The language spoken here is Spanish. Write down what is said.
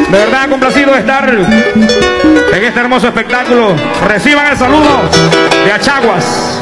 De verdad, complacido de estar en este hermoso espectáculo. Reciban el saludo de Achaguas.